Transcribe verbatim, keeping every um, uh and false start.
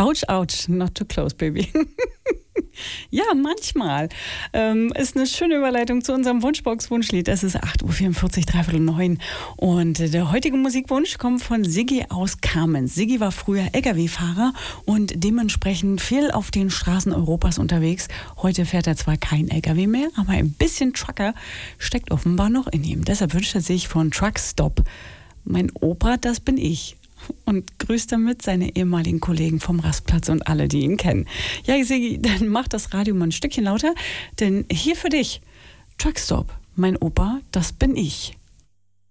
Ouch, ouch, not too close, baby. Ja, manchmal. Ähm, ist eine schöne Überleitung zu unserem Wunschbox-Wunschlied. Es ist acht Uhr vierundvierzig, dreiviertel neun. Und der heutige Musikwunsch kommt von Siggi aus Kamenz. Siggi war früher L K W-Fahrer und dementsprechend viel auf den Straßen Europas unterwegs. Heute fährt er zwar kein L K W mehr, aber ein bisschen Trucker steckt offenbar noch in ihm. Deshalb wünscht er sich von Truckstop: Mein Opa, das bin ich. Und grüßt damit seine ehemaligen Kollegen vom Rastplatz und alle, die ihn kennen. Ja, Siggi, dann mach das Radio mal ein Stückchen lauter, denn hier für dich Truckstop: Mein Opa, das bin ich.